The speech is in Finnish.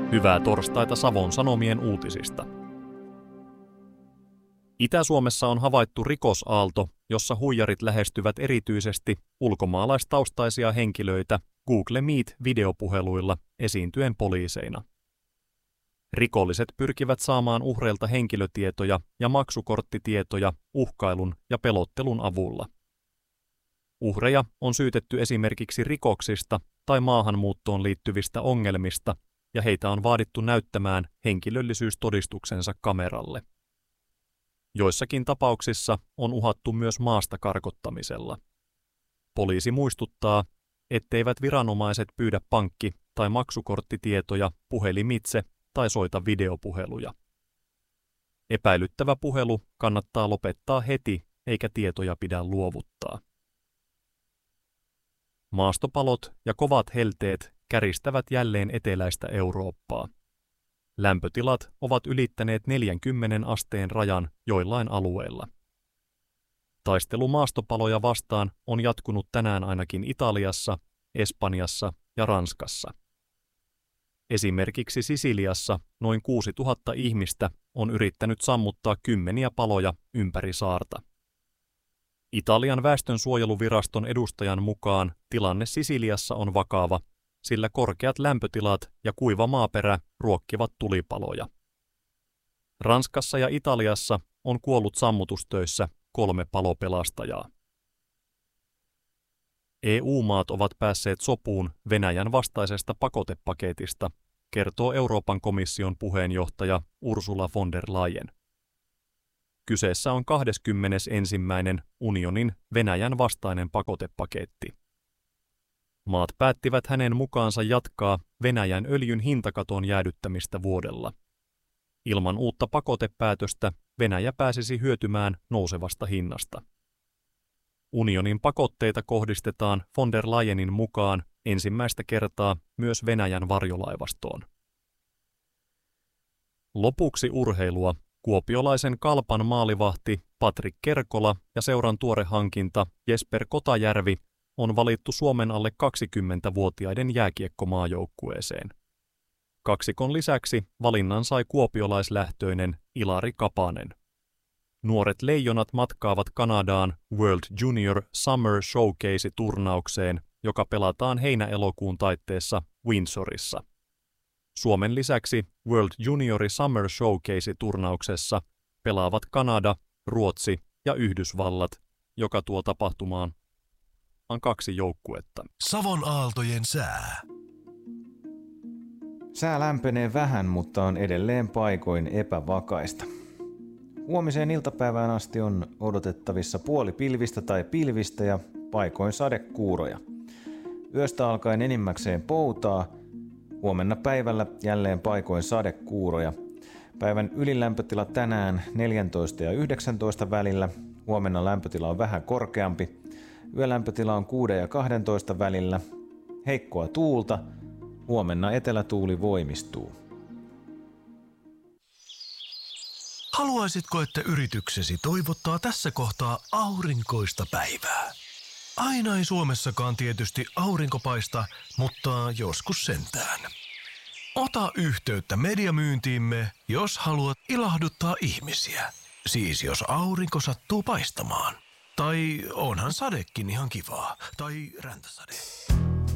Hyvää torstaita Savon Sanomien uutisista. Itä-Suomessa on havaittu rikosaalto, jossa huijarit lähestyvät erityisesti ulkomaalaistaustaisia henkilöitä Google Meet-videopuheluilla esiintyen poliiseina. Rikolliset pyrkivät saamaan uhreilta henkilötietoja ja maksukorttitietoja uhkailun ja pelottelun avulla. Uhreja on syytetty esimerkiksi rikoksista tai maahanmuuttoon liittyvistä ongelmista, ja heitä on vaadittu näyttämään henkilöllisyystodistuksensa kameralle. Joissakin tapauksissa on uhattu myös maasta karkottamisella. Poliisi muistuttaa, etteivät viranomaiset pyydä pankki- tai maksukorttitietoja puhelimitse tai soita videopuheluja. Epäilyttävä puhelu kannattaa lopettaa heti, eikä tietoja pidä luovuttaa. Maastopalot ja kovat helteet käristävät jälleen eteläistä Eurooppaa. Lämpötilat ovat ylittäneet 40 asteen rajan joillain alueilla. Taistelu maastopaloja vastaan on jatkunut tänään ainakin Italiassa, Espanjassa ja Ranskassa. Esimerkiksi Sisiliassa noin 6000 ihmistä on yrittänyt sammuttaa kymmeniä paloja ympäri saarta. Italian väestönsuojeluviraston edustajan mukaan tilanne Sisiliassa on vakava, sillä korkeat lämpötilat ja kuiva maaperä ruokkivat tulipaloja. Ranskassa ja Italiassa on kuollut sammutustöissä 3 palopelastajaa. EU-maat ovat päässeet sopuun Venäjän vastaisesta pakotepaketista, kertoo Euroopan komission puheenjohtaja Ursula von der Leyen. Kyseessä on 21. unionin Venäjän vastainen pakotepaketti. Maat päättivät hänen mukaansa jatkaa Venäjän öljyn hintakaton jäädyttämistä vuodella. Ilman uutta pakotepäätöstä Venäjä pääsisi hyötymään nousevasta hinnasta. Unionin pakotteita kohdistetaan von der Leyenin mukaan ensimmäistä kertaa myös Venäjän varjolaivastoon. Lopuksi urheilua. Kuopiolaisen Kalpan maalivahti Patrik Kerkola ja seuran tuore hankinta Jesper Kotajärvi on valittu Suomen alle 20-vuotiaiden jääkiekkomaajoukkueeseen. Kaksikon lisäksi valinnan sai kuopiolaislähtöinen Ilari Kapanen. Nuoret leijonat matkaavat Kanadaan World Junior Summer Showcase-turnaukseen, joka pelataan heinä-elokuun taitteessa Windsorissa. Suomen lisäksi World Junior Summer Showcase-turnauksessa pelaavat Kanada, Ruotsi ja Yhdysvallat, joka tuo tapahtumaan 2 joukkuetta. Savon aaltojen sää. Sää lämpenee vähän, mutta on edelleen paikoin epävakaista. Huomiseen iltapäivään asti on odotettavissa puolipilvistä tai pilvistä ja paikoin sadekuuroja. Yöstä alkaen enimmäkseen poutaa, huomenna päivällä jälleen paikoin sadekuuroja. Päivän ylilämpötila tänään 14 ja 19 välillä, huomenna lämpötila on vähän korkeampi. Yölämpötila on 6 ja 12 välillä. Heikkoa tuulta, huomenna etelätuuli voimistuu. Haluaisitko, että yrityksesi toivottaa tässä kohtaa aurinkoista päivää? Aina ei Suomessakaan tietysti aurinko paista, mutta joskus sentään. Ota yhteyttä mediamyyntiimme, jos haluat ilahduttaa ihmisiä. Siis jos aurinko sattuu paistamaan. Tai onhan sadekin ihan kivaa. Tai räntäsade.